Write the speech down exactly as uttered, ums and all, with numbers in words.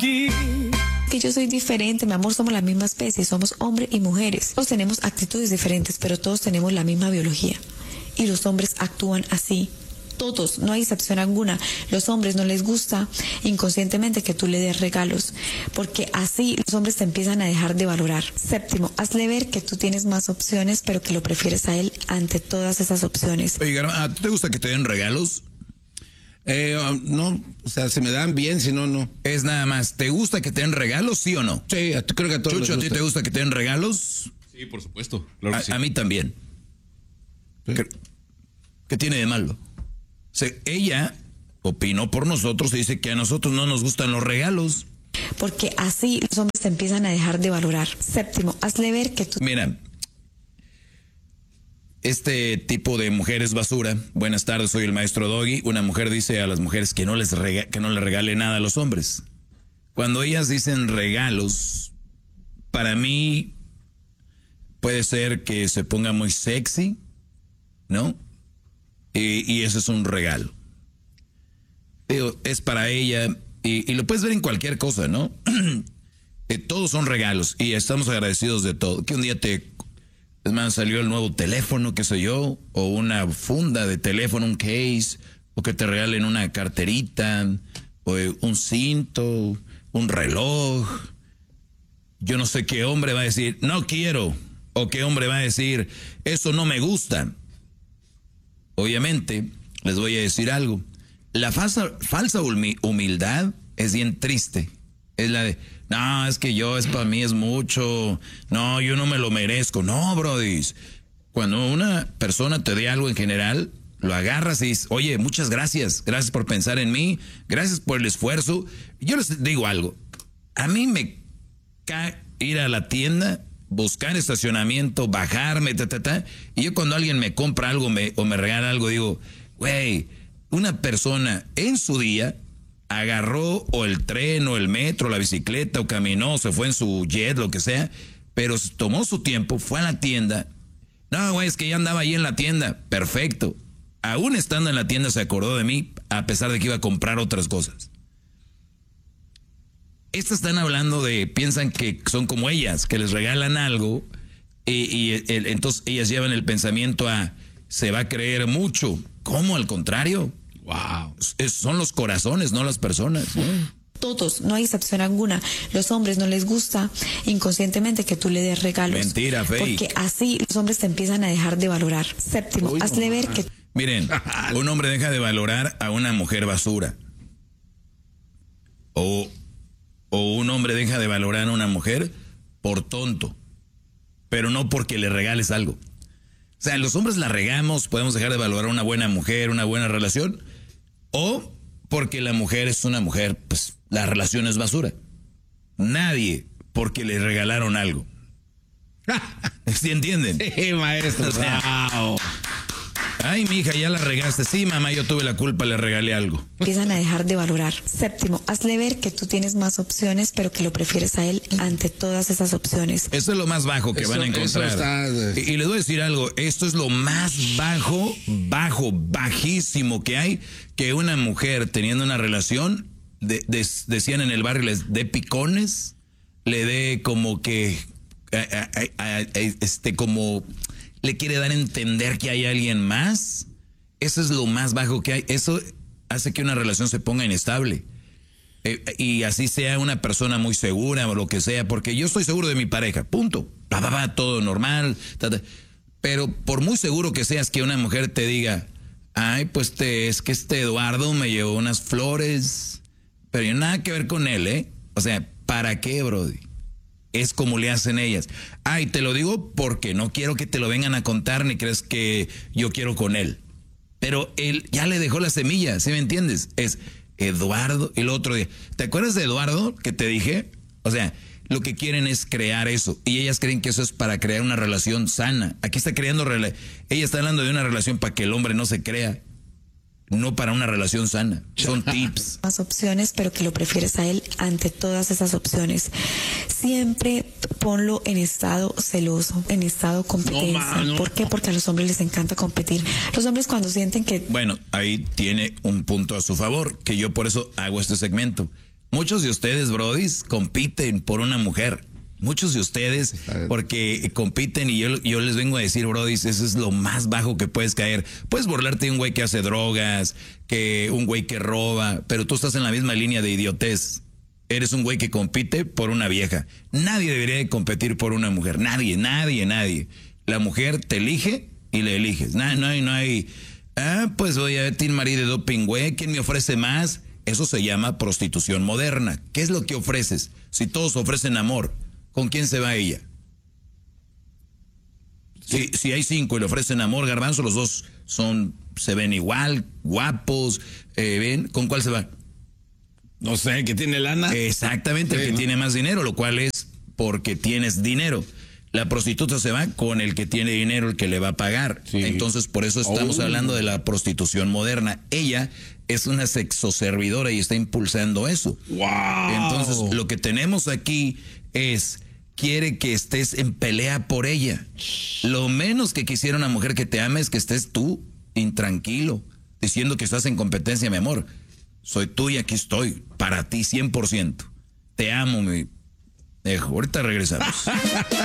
Que yo soy diferente, mi amor, somos la misma especie, somos hombres y mujeres. Todos tenemos actitudes diferentes, pero todos tenemos la misma biología. Y los hombres actúan así. Todos, no hay excepción alguna. Los hombres no les gusta inconscientemente que tú le des regalos, porque así los hombres te empiezan a dejar de valorar. Séptimo, hazle ver que tú tienes más opciones, pero que lo prefieres a él ante todas esas opciones. Oye, ¿a ti te gusta que te den regalos? Eh, no, o sea, se me dan bien, si no, no. Es nada más, ¿te gusta que te den regalos, sí o no? Sí, a, creo que a todos Chucho, les ¿a ti gusta. te gusta que te den regalos? Sí, por supuesto. Claro que A, sí. a mí también. Sí. ¿Qué, qué tiene de malo? O sea, ella opinó por nosotros y dice que a nosotros no nos gustan los regalos. Porque así los hombres te empiezan a dejar de valorar. Séptimo, hazle ver que tú... Mira, este tipo de mujeres basura. Buenas tardes, soy el maestro Doggy. Una mujer dice a las mujeres que no les rega que no le regale nada a los hombres. Cuando ellas dicen regalos, para mí puede ser que se ponga muy sexy, ¿no? Y, y eso es un regalo. Digo, es para ella y, y lo puedes ver en cualquier cosa, ¿no? eh, todos son regalos y estamos agradecidos de todo. Que un día te... Es más, salió el nuevo teléfono, qué sé yo, o una funda de teléfono, un case, o que te regalen una carterita, o un cinto, un reloj. Yo no sé qué hombre va a decir, no quiero, o qué hombre va a decir, eso no me gusta. Obviamente, les voy a decir algo. La falsa, falsa humildad es bien triste. Es la de, no, es que yo, es para mí es mucho. No, yo no me lo merezco. No, brody. Cuando una persona te dé algo en general, lo agarras y dices, oye, muchas gracias. Gracias por pensar en mí. Gracias por el esfuerzo. Yo les digo algo. A mí me cae ir a la tienda, buscar estacionamiento, bajarme, ta, ta, ta. Y yo cuando alguien me compra algo me, o me regala algo, digo, güey, una persona en su día agarró o el tren o el metro, la bicicleta o caminó, se fue en su jet, lo que sea, pero tomó su tiempo, fue a la tienda. No, güey, es que ya andaba ahí en la tienda. Perfecto. Aún estando en la tienda se acordó de mí, a pesar de que iba a comprar otras cosas. Estas están hablando de, piensan que son como ellas, que les regalan algo y, y el, entonces ellas llevan el pensamiento a, se va a creer mucho. ¿Cómo? Al contrario. Wow. Es, son los corazones, no las personas. Todos, no hay excepción alguna. Los hombres no les gusta inconscientemente que tú le des regalos. Mentira, fake. Porque así los hombres te empiezan a dejar de valorar. Séptimo, Uy, hazle mamá. ver que... Miren, un hombre deja de valorar a una mujer basura. O, o un hombre deja de valorar a una mujer por tonto. Pero no porque le regales algo. O sea, los hombres la regamos, podemos dejar de valorar a una buena mujer, una buena relación, o porque la mujer es una mujer, pues la relación es basura. Nadie porque le regalaron algo. ¿Sí entienden? Sí, maestro. O sea, Wow. ay, mija, ya la regaste. Sí, mamá, yo tuve la culpa, le regalé algo. empiezan a dejar de valorar. Séptimo, hazle ver que tú tienes más opciones, pero que lo prefieres a él ante todas esas opciones. Eso es lo más bajo que Eso- van a eso encontrar. está- y, y les voy a decir algo, esto es lo más bajo, bajo, bajísimo que hay, que una mujer teniendo una relación, de, de- decían en el barrio, les dé picones, le dé como que, a- a- a- a- este, como, le quiere dar a entender que hay alguien más. Eso es lo más bajo que hay. Eso hace que una relación se ponga inestable. Eh, y así sea una persona muy segura o lo que sea, porque yo estoy seguro de mi pareja, punto. Va, va, va, todo normal. Ta, ta. Pero por muy seguro que seas que una mujer te diga, ay, pues te, es que este Eduardo me llevó unas flores, pero yo nada que ver con él, ¿eh? O sea, ¿para qué, brody? Es como le hacen ellas. Ay, te lo digo porque no quiero que te lo vengan a contar ni crees que yo quiero con él. Pero él ya le dejó la semilla, ¿sí me entiendes? Es Eduardo, el otro día. ¿Te acuerdas de Eduardo que te dije? O sea, lo que quieren es crear eso. Y ellas creen que eso es para crear una relación sana. Aquí está creando... Rela- ella está hablando de una relación para que el hombre no se crea. No para una relación sana. Son tips. Más opciones, pero que lo prefieres a él ante todas esas opciones. Siempre ponlo en estado celoso, en estado competencia. No, ma, no. ¿Por qué? Porque a los hombres les encanta competir. Los hombres cuando sienten que... Bueno, ahí tiene un punto a su favor, que yo por eso hago este segmento. Muchos de ustedes, brodis, compiten por una mujer. Muchos de ustedes, porque compiten y yo, yo les vengo a decir, brodis, eso es lo más bajo que puedes caer. Puedes burlarte de un güey que hace drogas, que un güey que roba, pero tú estás en la misma línea de idiotez. Eres un güey que compite por una vieja. Nadie debería de competir por una mujer. Nadie, nadie, nadie. La mujer te elige y le eliges. No, no hay, no hay, ah, pues voy a ver Team Marie de Doping, güey, ¿quién me ofrece más? Eso se llama prostitución moderna. ¿Qué es lo que ofreces? Si todos ofrecen amor, ¿con quién se va ella? Si, si hay cinco y le ofrecen amor, Garbanzo, los dos son, se ven igual, guapos, eh, ven, ¿con cuál se va? No sé, que tiene lana. Exactamente, sí, el que ¿no? tiene más dinero, lo cual es porque tienes dinero. La prostituta se va con el que tiene dinero, el que le va a pagar. Sí. Entonces, por eso estamos oh. hablando de la prostitución moderna. Ella es una sexoservidora y está impulsando eso. Wow. Entonces, lo que tenemos aquí es, quiere que estés en pelea por ella. Lo menos que quisiera una mujer que te ame es que estés tú intranquilo, diciendo que estás en competencia, mi amor. Soy tú y aquí estoy, para ti cien por ciento. Te amo, mi... Dejo. Ahorita regresamos.